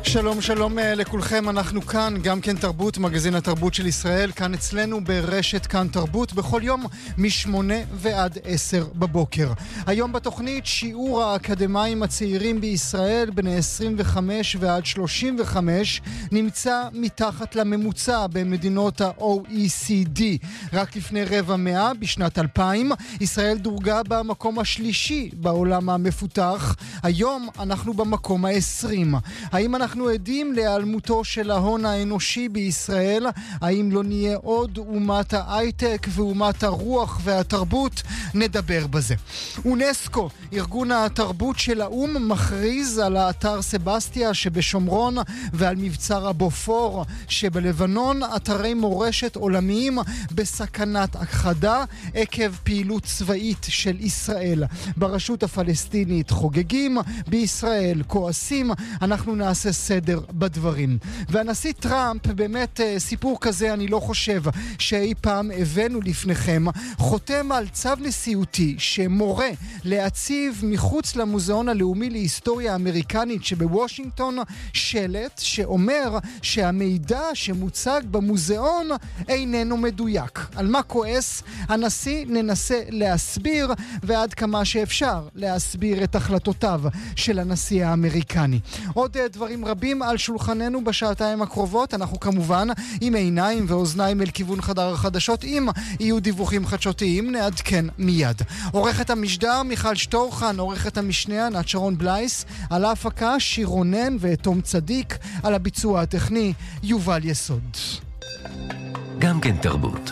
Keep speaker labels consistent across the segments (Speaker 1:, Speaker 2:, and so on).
Speaker 1: שלום שלום לכולכם, אנחנו כאן, גם כן תרבות, מגזין התרבות של ישראל, כאן אצלנו ברשת כאן תרבות, בכל יום מ8 ועד 10 בבוקר. היום בתוכנית שיעור האקדמיים הצעירים בישראל, בני 25 ועד 35, נמצא מתחת לממוצע במדינות ה-OECD. רק לפני רבע מאה, בשנת 2000, ישראל דורגה במקום השלישי בעולם המפותח. היום אנחנו במקום ה-20. האם אנחנו עדים להיעלמותו של ההון האנושי בישראל? האם לא נהיה עוד אומת ההייטק ואומת הרוח והתרבות? נדבר בזה. אונסקו, ארגון התרבות של האום, מכריז על האתר סבסטיה שבשומרון ועל מבצר הבופור שבלבנון, אתרי מורשת עולמיים בסכנת הכחדה עקב פעילות צבאית של ישראל. ברשות הפלסטינית חוגגים, בישראל כועסים. אנחנו נעשה סדר בדברים. והנשיא טראמפ, באמת סיפור כזה אני לא חושב שאי פעם הבאנו לפניכם, חותם על צו נשיאותי שמורה להציב מחוץ למוזיאון הלאומי להיסטוריה האמריקנית שבוושינגטון שלט שאומר שהמידע שמוצג במוזיאון איננו מדויק. על מה כועס הנשיא? ננסה להסביר, ועד כמה שאפשר להסביר את החלטותיו של הנשיא האמריקני. עוד דברים רבים על שולחננו בשעתיים הקרובות. אנחנו כמובן עם עיניים ואוזניים אל כיוון חדר החדשות. אם יהיו דיווחים חדשותיים נעדכן מיד. עורכת המשדר מיכל שטורחן, עורכת המשנה ענת שרון בלייס, על ההפקה שיר רונן ותום צדיק, על הביצוע הטכני יובל יסוד.
Speaker 2: גם כן תרבות.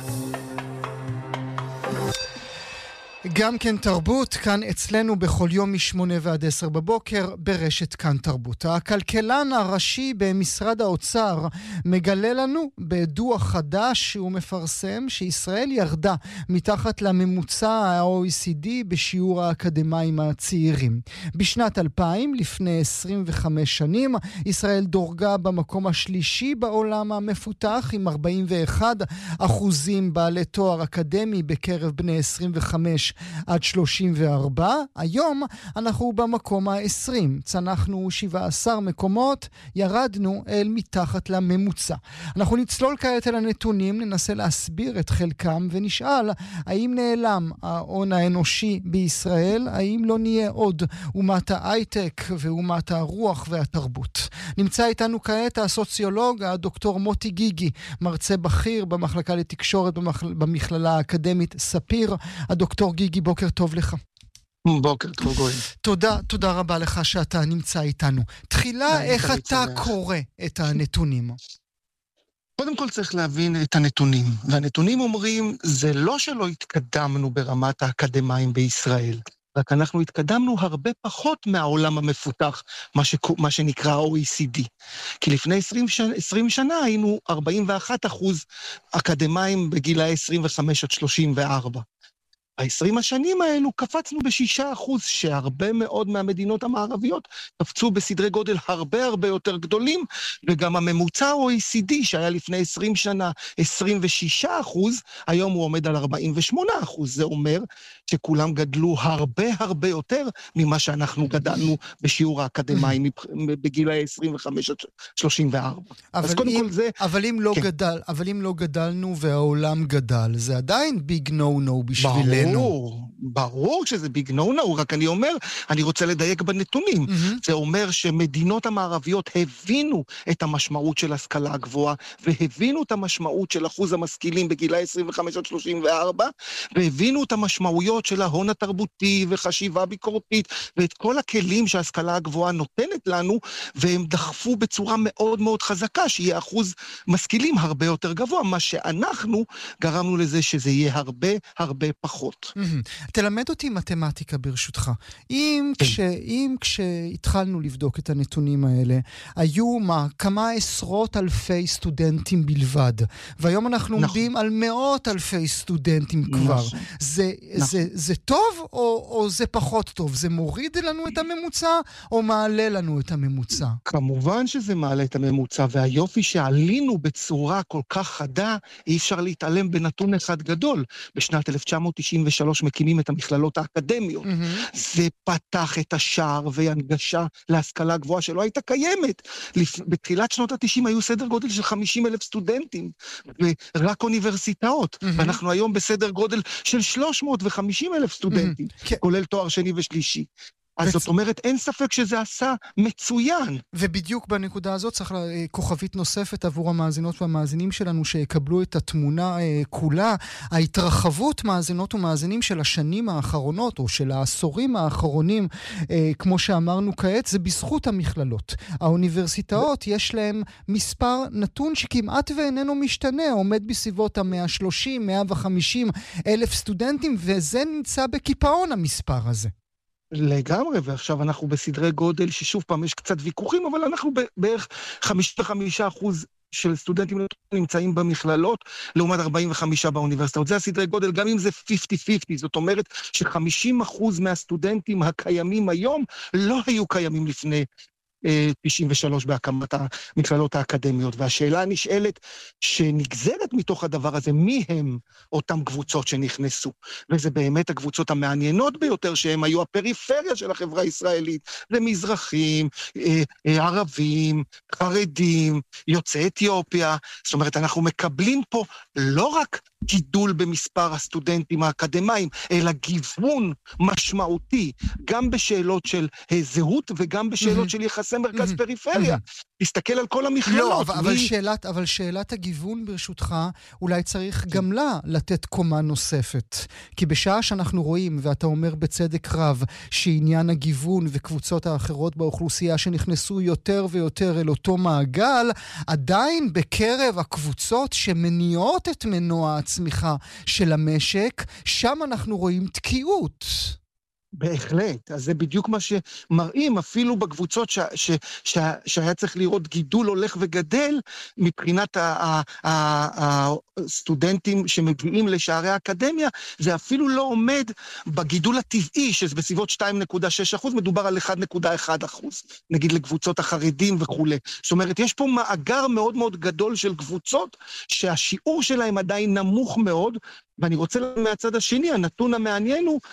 Speaker 1: גם כן תרבות, כאן אצלנו בכל יום מ8 ועד 10 בבוקר ברשת כאן תרבות. הכלכלן הראשי במשרד האוצר מגלה לנו בדוח חדש שהוא מפרסם שישראל ירדה מתחת לממוצע ה-OECD בשיעור האקדמיים הצעירים. בשנת 2000, לפני 25 שנים, ישראל דורגה במקום השלישי בעולם המפותח עם 41% בעלי תואר אקדמי בקרב בני 25 עד 34. היום אנחנו במקום ה-20. צנחנו 17 מקומות, ירדנו אל מתחת לממוצע. אנחנו נצלול כעת אל הנתונים, ננסה להסביר את חלקם ונשאל האם נעלם ההון האנושי בישראל, האם לא נהיה עוד אומת ההייטק ואומת הרוח והתרבות. נמצא איתנו כעת הסוציולוג הדוקטור מוטי גיגי, מרצה בכיר במחלקה לתקשורת במכללה האקדמית ספיר. הדוקטור גיגי, בוקר טוב לך.
Speaker 3: בוקר טוב גוי.
Speaker 1: תודה רבה לך שאתה נמצא איתנו. תחילה, איך אתה קורא את הנתונים?
Speaker 3: קודם כל צריך להבין את הנתונים, והנתונים אומרים, זה לא שלא התקדמנו ברמת האקדמיים בישראל, רק אנחנו התקדמנו הרבה פחות מהעולם המפותח, מה שנקרא OECD. כי לפני 20 שנה היינו 41% אקדמיים בגילאי 25 עד 34. ב-20 השנים האלו קפצנו ב6%, שהרבה מאוד מהמדינות המערביות קפצו בסדרי גודל הרבה יותר גדולים, וגם הממוצע OECD שהיה לפני 20 שנה 26%, היום הוא עומד על 48%. זה אומר שכולם גדלו הרבה יותר ממה שאנחנו גדלנו בשיעור האקדמיים בגילאי 25 עד 34.
Speaker 1: אבל אם לא גדלנו והעולם גדל, זה עדיין ביג נו בשבילנו.
Speaker 3: ברור שזה ביג נו, רק אני רוצה לדייק בנתונים. זה אומר שמדינות המערביות הבינו את המשמעות של השכלה הגבוהה, והבינו את המשמעות של אחוז המשכילים בגילי 25 עד 34, והבינו את המשמעויות של ההון התרבותי וחשיבה ביקורתית, ואת כל הכלים שההשכלה הגבוהה נותנת לנו, והם דחפו בצורה מאוד חזקה, שיהיה אחוז משכילים הרבה יותר גבוה, מה שאנחנו גרמנו לזה שזה יהיה הרבה פחות.
Speaker 1: תלמד אותי מתמטיקה ברשותך. אם כשהתחלנו לבדוק את הנתונים האלה, היו כמה עשרות אלפי סטודנטים בלבד, והיום אנחנו עומדים על מאות אלפי סטודנטים כבר. זה טוב או זה פחות טוב? זה מוריד לנו את הממוצע או מעלה לנו את הממוצע?
Speaker 3: כמובן שזה מעלה את הממוצע, והיופי שעלינו בצורה כל כך חדה, אי אפשר להתעלם בנתון אחד גדול. בשנת 1992 ב-93 מקימים את המכללות האקדמיות. זה פתח את השער והנגשה להשכלה גבוהה שלא הייתה קיימת. בתחילת שנות ה-90 היו סדר גודל של 50,000 סטודנטים, ורק אוניברסיטאות. ואנחנו היום בסדר גודל של 350,000 סטודנטים, כולל תואר שני ושלישי. אז זאת אומרת, אין ספק שזה עשה מצוין.
Speaker 1: ובדיוק בנקודה הזאת צריך כוכבית נוספת עבור המאזינות והמאזינים שלנו שיקבלו את התמונה כולה. ההתרחבות מאזינות ומאזינים של השנים האחרונות או של העשורים האחרונים, כמו שאמרנו כעת, זה בזכות המכללות. האוניברסיטאות יש להם מספר נתון שכמעט ואיננו משתנה, עומד בסביבות ה-130-150 אלף סטודנטים, וזה נמצא בקיפאון המספר הזה.
Speaker 3: לגמרי, ועכשיו אנחנו בסדרי גודל ששוב פעם יש קצת ויכוחים, אבל אנחנו בערך 55% של סטודנטים נמצאים במכללות, לעומת 45 באוניברסיטאות. זה הסדרי גודל, גם אם זה 50-50, זאת אומרת ש50% מהסטודנטים הקיימים היום לא היו קיימים לפני 93 בהקמת המכללות האקדמיות, והשאלה הנשאלת שנגזרת מתוך הדבר הזה, מי הם אותם קבוצות שנכנסו, וזה באמת הקבוצות המעניינות ביותר, שהם היו הפריפריה של החברה הישראלית, זה מזרחים, ערבים, חרדים, יוצאי אתיופיה, זאת אומרת אנחנו מקבלים פה לא רק גידול במספר הסטודנטים האקדמיים, אלא גיוון משמעותי, גם בשאלות של זהות וגם בשאלות של יחסי מרכז פריפריה. תסתכל על כל המכללות.
Speaker 1: לא, אבל שאלת הגיוון ברשותך, אולי צריך גם לה לתת קומה נוספת. כי בשעה שאנחנו רואים, ואתה אומר בצדק רב, שעניין הגיוון וקבוצות האחרות באוכלוסייה שנכנסו יותר ויותר אל אותו מעגל, עדיין בקרב הקבוצות שמניעות את מנוע הצמיחה של המשק, שם אנחנו רואים תקיעות.
Speaker 3: בהחלט, אז זה בדיוק מה שמראים, אפילו בקבוצות שהיה צריך לראות גידול הולך וגדל, מבחינת הסטודנטים שמגיעים לשערי האקדמיה, זה אפילו לא עומד בגידול הטבעי, שזה בסביבות 2.6%, מדובר על 1.1%, נגיד לקבוצות החרדים וכו'. זאת אומרת, יש פה מאגר מאוד מאוד גדול של קבוצות, שהשיעור שלהם עדיין נמוך מאוד, ואני רוצה מהצד השני, הנתון המעניין הוא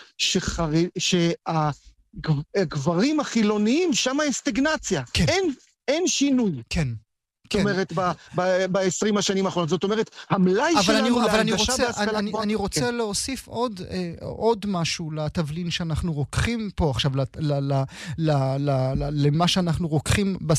Speaker 3: שהגברים החילוניים, שם הסטגנציה.
Speaker 1: כן.
Speaker 3: אין שינוי.
Speaker 1: כן.
Speaker 3: זאת אומרת, ב-20 השנים האחרונות. זאת אומרת, המלאי שלנו להנגשה בהשכלה גבוהה.
Speaker 1: אני רוצה להוסיף עוד משהו לתבלין שאנחנו רוקחים פה עכשיו, למה שאנחנו רוקחים